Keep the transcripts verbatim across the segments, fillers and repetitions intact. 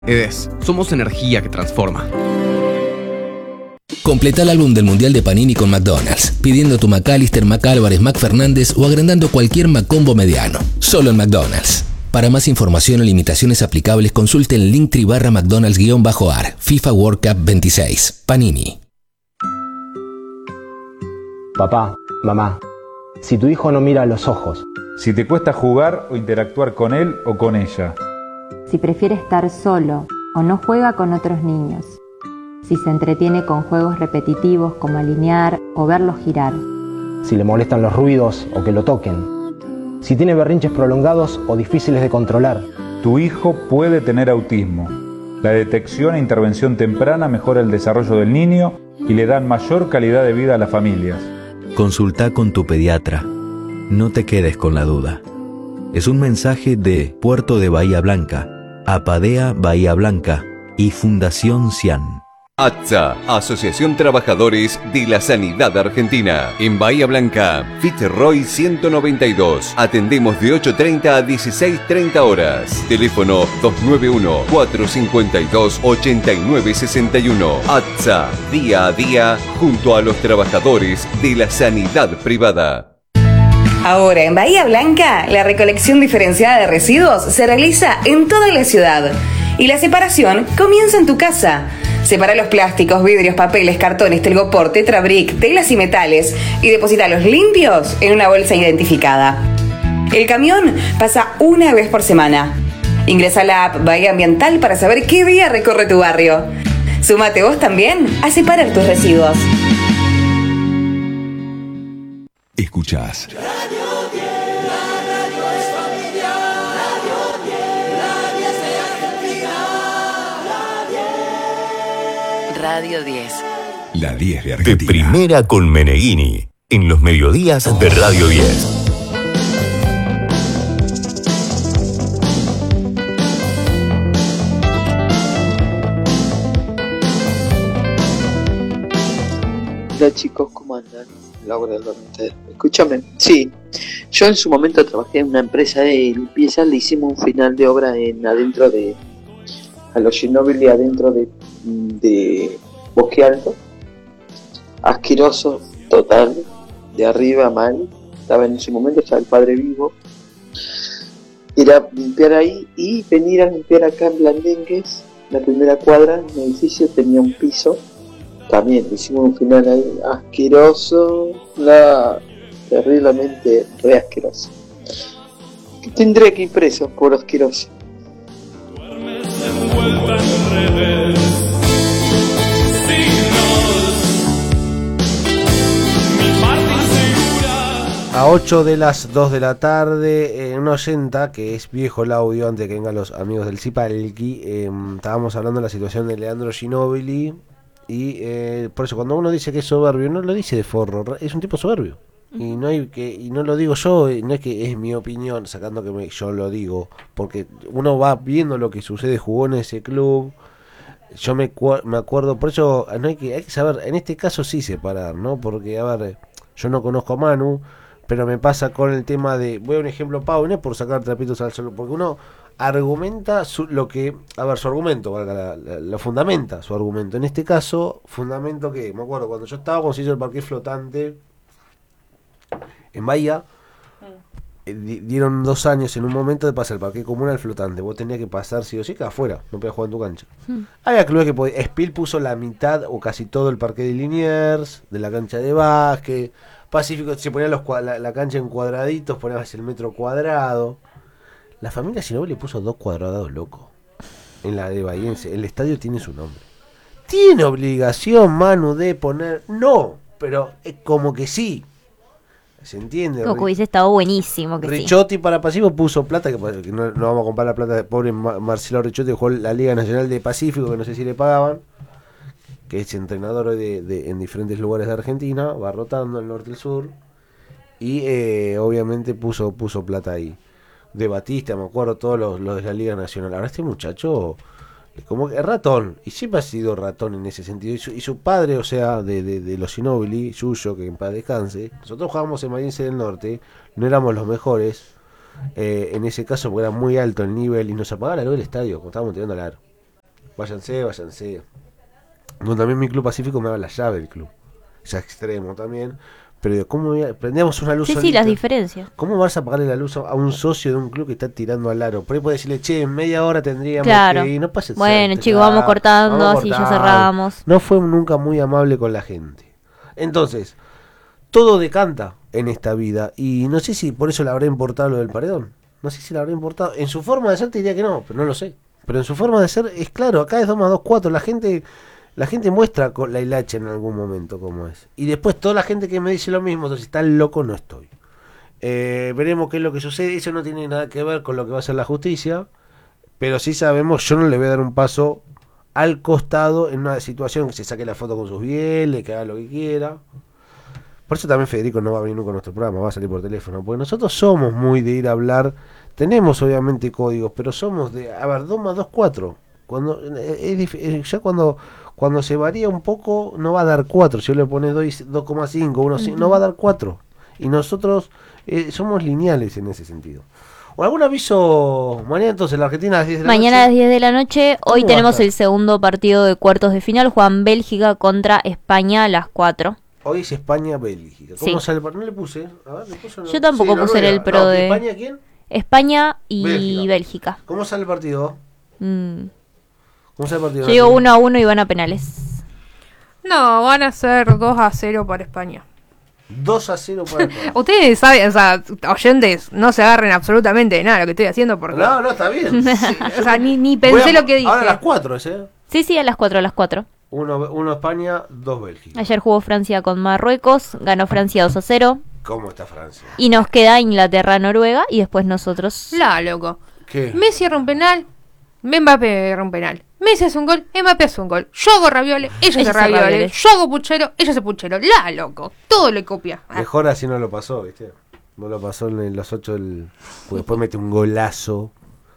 Edes, somos energía que transforma. Completa el álbum del Mundial de Panini con McDonald's, pidiendo tu McAllister, McAlvarez, McFernández o agrandando cualquier McCombo mediano. Solo en McDonald's. Para más información o limitaciones aplicables, consulte el Linktree barra McDonald's-A R, FIFA World Cup veintiséis. Panini. Papá, mamá, si tu hijo no mira a los ojos. Si te cuesta jugar o interactuar con él o con ella. Si prefiere estar solo o no juega con otros niños. Si se entretiene con juegos repetitivos como alinear o verlos girar. Si le molestan los ruidos o que lo toquen. Si tiene berrinches prolongados o difíciles de controlar. Tu hijo puede tener autismo. La detección e intervención temprana mejora el desarrollo del niño y le dan mayor calidad de vida a las familias. Consulta con tu pediatra. No te quedes con la duda. Es un mensaje de Puerto de Bahía Blanca, Apadea Bahía Blanca y Fundación Cian. ATSA, Asociación Trabajadores de la Sanidad Argentina. En Bahía Blanca, Fitzroy ciento noventa y dos. Atendemos de ocho treinta a dieciséis treinta horas. Teléfono dos nueve uno, cuatro cinco dos, ocho nueve seis uno. ATSA, día a día, junto a los trabajadores de la sanidad privada. Ahora, en Bahía Blanca, la recolección diferenciada de residuos se realiza en toda la ciudad. Y la separación comienza en tu casa. Separa los plásticos, vidrios, papeles, cartones, telgopor, tetrabric, telas y metales y deposítalos limpios en una bolsa identificada. El camión pasa una vez por semana. Ingresa a la app Bahía Ambiental para saber qué día recorre tu barrio. Súmate vos también a separar tus residuos. Escuchás Radio diez. La diez de Argentina. De primera con Meneghini, en los mediodías de Radio diez. Hola chicos, ¿cómo andan? Laura del Dormitorio. Escúchame, sí, yo en su momento trabajé en una empresa de limpieza, le hicimos un final de obra en adentro de a los Ginóbili, adentro de, de Bosque Alto, asqueroso total, de arriba mal, estaba en ese momento, estaba el padre vivo, era limpiar ahí y venir a limpiar acá en Blandengues, la primera cuadra, en el edificio tenía un piso, también hicimos un final ahí, asqueroso, la, terriblemente re asqueroso, que tendré que ir preso por asqueroso. A ocho de las dos de la tarde, eh, una oyenta, que es viejo el audio, antes de que vengan los amigos del Zipalki, eh, estábamos hablando de la situación de Leandro Ginóbili, y eh, por eso cuando uno dice que es soberbio, no lo dice de forro, es un tipo soberbio. Y no hay que y no lo digo yo, no es que es mi opinión, sacando que me, yo lo digo, porque uno va viendo lo que sucede, jugó en ese club. Yo me, me acuerdo, por eso no hay que hay que saber, en este caso sí separar, ¿no? Porque, a ver, yo no conozco a Manu, pero me pasa con el tema de, voy a un ejemplo, Pau, no es por sacar trapitos al sol, porque uno argumenta su, lo que, a ver, su argumento, valga la, la, lo fundamenta, su argumento. En este caso, fundamento que, me acuerdo, cuando yo estaba, cuando se hizo el parque flotante en Bahía, eh, di, dieron dos años en un momento de pasar el parque comunal flotante. Vos tenías que pasar sí o sí que afuera, no podías jugar en tu cancha. Hmm. Había clubes que podían. Spiel puso la mitad o casi todo el parque de Liniers, de la cancha de básquet. Pacífico se ponía los, la, la cancha en cuadraditos, ponías el metro cuadrado. La familia Ginóbili puso dos cuadrados, loco. En la de Bahiense. El estadio tiene su nombre. ¿Tiene obligación, Manu, de poner? No, pero es como que sí. ¿Se entiende? Como que hubiese estado buenísimo que Ricciotti sí. Para Pacífico puso plata, que, que no, no vamos a comprar la plata de pobre Marcelo Ricciotti, que jugó la Liga Nacional de Pacífico, que no sé si le pagaban, que es entrenador de, de, en diferentes lugares de Argentina, va rotando el norte y el sur, y eh, obviamente puso puso plata ahí. De Batista, me acuerdo, todos los, los de la Liga Nacional. Ahora este muchacho, como que es ratón, y siempre ha sido ratón en ese sentido. Y su, y su padre, o sea, de, de, de los Ginóbili, Yuyo, que en paz descanse, nosotros jugábamos en Bahiense del Norte, no éramos los mejores, eh, en ese caso, porque era muy alto el nivel, y nos apagaba la luz del estadio, cuando estábamos tirando al aro. Váyanse, váyanse. Bueno, también mi club Pacífico me da la llave del club. Ya extremo también. Pero digo, ¿cómo voy a- prendemos una luz Sí, sí, solita? las diferencias. ¿Cómo vas a pagarle la luz a a un socio de un club que está tirando al aro? Por ahí puedes decirle, che, en media hora tendríamos Claro. que ir. No pasa Bueno, chicos, vamos cortando, así ya cerramos. No fue nunca muy amable con la gente. Entonces, todo decanta en esta vida. Y no sé si por eso le habrá importado lo del paredón. No sé si le habrá importado. En su forma de ser te diría que no, pero no lo sé. Pero en su forma de ser es claro, acá es dos más dos, cuatro. La gente... La gente muestra con la hilacha en algún momento cómo es. Y después toda la gente que me dice lo mismo, entonces tan loco no estoy. Eh, veremos qué es lo que sucede. Eso no tiene nada que ver con lo que va a hacer la justicia. Pero sí sabemos, yo no le voy a dar un paso al costado en una situación que se saque la foto con sus bieles, que haga lo que quiera. Por eso también Federico no va a venir nunca a nuestro programa, va a salir por teléfono. Porque nosotros somos muy de ir a hablar. Tenemos obviamente códigos, pero somos de, a ver, dos más dos, cuatro. Cuando, es, dif- eh, ya cuando... Cuando se varía un poco, no va a dar cuatro. Si yo le pones dos coma cinco, uno, Ujú. no va a dar cuatro. Y nosotros eh, somos lineales en ese sentido. ¿O algún aviso? Mañana entonces, la Argentina a las diez de la Mañana a noche. las diez de la noche, ¿Cómo hoy va a tenemos estar? el segundo partido de cuartos de final, Juan Bélgica contra España a las cuatro. Hoy es España-Bélgica. ¿Cómo Sí. sale el partido? No le puse. A ver, ¿le puso o no? Yo tampoco Sí, puse en Noruega. el pro No, de ¿España quién? España y Bélgica. Bélgica. ¿Cómo sale el partido? Mm. ¿Cómo sale el partido? Yo digo uno a uno y van a penales. No, van a ser dos a cero para España. dos a cero para España. Ustedes saben, o sea, oyentes, no se agarren absolutamente de nada lo que estoy haciendo porque... No, no, está bien. O sea, ni, ni Voy pensé a- lo que dije. Ahora a las cuatro, ¿eh? Sí, sí, a las cuatro, a las cuatro. Uno, uno España, dos Bélgica. Ayer jugó Francia con Marruecos, ganó Francia dos a cero. ¿Cómo está Francia? Y nos queda Inglaterra-Noruega y después nosotros... La, loco. ¿Qué? Messi erra un penal, Mbappé erra un penal. Messi hace un gol, Mbappé hace un gol. Yo hago ravioles, ellos Ellos hacen hacen ravioles. ravioles. Yo hago puchero, ellos hacen puchero. La, loco. Todo le copia. Ah. Mejor así no lo pasó, ¿viste? No lo pasó en los ocho del... Pues después mete un golazo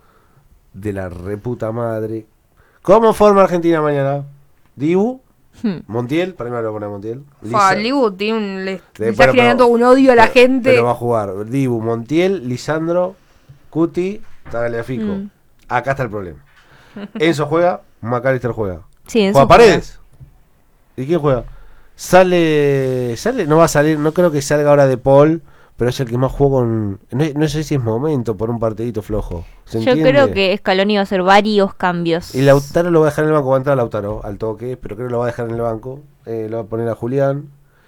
de la reputa madre. ¿Cómo forma Argentina mañana? Dibu, Hmm. Montiel, para mí me lo pone a Montiel. Fa, Lisa- Libu tiene un, le, le Pero- está pero- generando un odio a la pero- gente. Pero va a jugar Dibu, Montiel, Lisandro, Cuti, Tagliafico. Mm. Acá está el problema. Enzo juega, McAllister juega. Sí, Enzo ¿Juega juega. Paredes? ¿Y quién juega? Sale, sale, no va a salir, no creo que salga ahora de Paul, pero es el que más jugó con... No, no sé si es momento por un partidito flojo. ¿Se Yo entiende? creo que Scaloni va a hacer varios cambios. Y Lautaro lo va a dejar en el banco, va a entrar Lautaro al toque, pero creo que lo va a dejar en el banco. Eh, lo va a poner a Julián.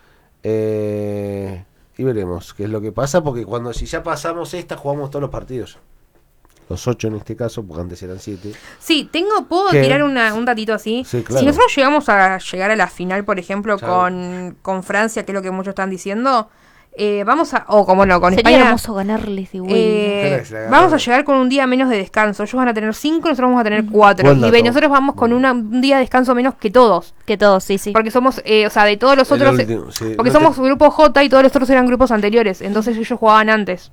Eh, y veremos qué es lo que pasa, porque cuando si ya pasamos esta, jugamos todos los partidos. Los ocho en este caso, porque antes eran siete. Sí, tengo, ¿puedo ¿Qué? tirar una, un datito así? Sí, claro. Si nosotros llegamos a llegar a la final, por ejemplo, Chao. con, con Francia, que es lo que muchos están diciendo, eh, vamos a, o como no, con Sería España, hermoso ganarles de vuelta. eh, Espera que se la agarre. vamos a llegar con un día menos de descanso. Ellos van a tener cinco, nosotros vamos a tener cuatro. Buen Y dato. ve, nosotros vamos con una, un día de descanso menos que todos. Que todos, sí, sí. Porque somos, eh, o sea, de todos los El otros, último, sí. porque No te- somos grupo J y todos los otros eran grupos anteriores. Entonces ellos jugaban antes.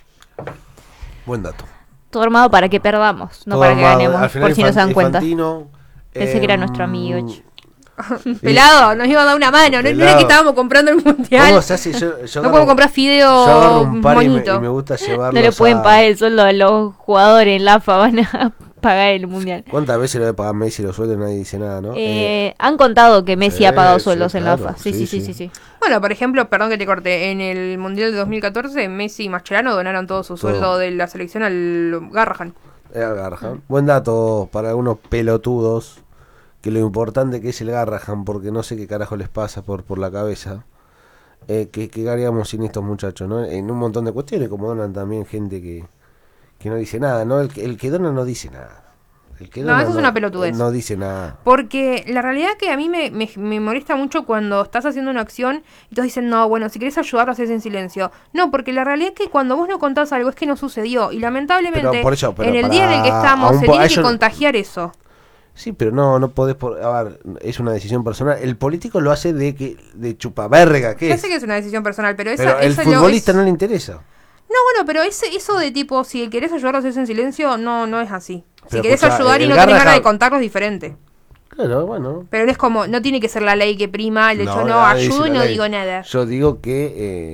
Buen dato. Todo armado para que perdamos, no Todo para que armado. ganemos, Al final por si no se dan Infan- cuenta. Infantino, Pensé que era em, nuestro amigo. che. Pelado, nos iba a dar una mano. No, no era Pelado. que estábamos comprando el mundial. ¿Cómo se hace? Yo, yo No agarro- podemos comprar fideo yo agarro un par y me, moñito. y me gusta llevarlos No le pueden a- pagar el sueldo a los jugadores en la A F A, van a pagar el mundial. ¿Cuántas veces le voy a pagar Messi los sueldos y nadie dice nada, no? Eh, Eh, han contado que Messi sí, ha pagado sí, sueldos en la claro, A F A. Sí, sí, sí, sí, sí. sí, sí. Bueno, por ejemplo, perdón que te corte, en el Mundial de dos mil catorce, Messi y Mascherano donaron todo su Todo. sueldo de la selección al Garrahan. el Garrahan. Buen dato para algunos pelotudos, que lo importante que es el Garrahan, porque no sé qué carajo les pasa por, por la cabeza. Eh, que, que haríamos sin estos muchachos, ¿no? En un montón de cuestiones, como donan también gente que, que no dice nada, ¿no? El que, el que dona no dice nada. El que No, dona eso es una pelotudez. No dice nada. Porque la realidad que a mí me, me, me molesta mucho cuando estás haciendo una acción y todos dicen, no, bueno, si querés ayudarlo, haces en silencio. No, porque la realidad es que cuando vos no contás algo es que no sucedió. Y lamentablemente, Pero por eso, pero en el para- día en el que a estamos, un se po- tiene a que ellos- contagiar eso. Sí, pero no, no podés, por, a ver, es una decisión personal. El político lo hace de que de chupaverga, ¿qué Ya es? sé que es una decisión personal, pero, esa, Pero el eso lo- futbolista es- no le interesa. No, bueno, pero ese, eso de tipo, si querés ayudarlo, haces en silencio, no, no es así. Si Pero querés escucha, ayudar y el no tenés Garrahan- ganas de contarlo, es diferente. Claro, bueno. Pero no es como, no tiene que ser la ley que prima el hecho, no, nadie dice ayudo y la no ley. digo nada. Yo digo que, eh,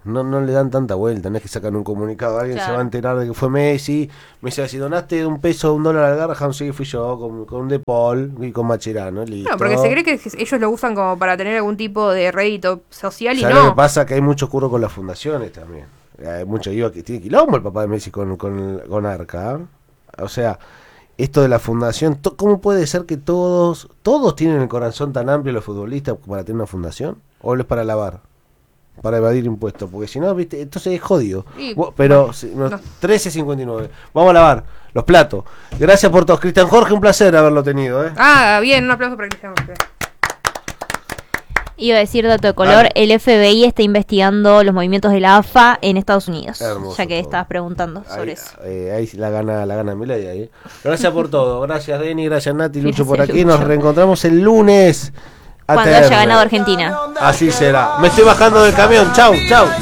No, no le dan tanta vuelta, no es que sacan un comunicado, alguien Claro. se va a enterar de que fue Messi. Me dice, si donaste un peso, un dólar al Garham, sí, fui yo, con, con De Paul y con Macherano, listo. No, porque se cree que ellos lo usan como para tener algún tipo de rédito social y ¿Sabes lo no. que pasa? Que hay mucho curro con las fundaciones también. Hay mucho I V A que tiene quilombo el papá de Messi con, con, con Arca. ¿eh? O sea, esto de la fundación, to- ¿cómo puede ser que todos todos tienen el corazón tan amplio los futbolistas para tener una fundación? ¿O es para lavar? Para evadir impuestos, porque si no, viste, entonces es jodido. Y- Bo- Pero si- no, trece cincuenta y nueve. Vamos a lavar los platos. Gracias por todos. Cristian Jorge, un placer haberlo tenido. ¿eh? Ah, bien, un aplauso para Cristian. Iba a decir dato de color, Dale. el F B I está investigando los movimientos de la A F A en Estados Unidos, Hermoso ya que todo. estabas preguntando sobre Ahí, eso. eh, ahí la gana la gana Milei ahí. Gracias por todo. Gracias Denny, gracias Nati, Lucho por Gracias, aquí. Lucho. Nos reencontramos el lunes. Cuando A T R. haya ganado Argentina. Así será. Me estoy bajando del camión. Chau, chau.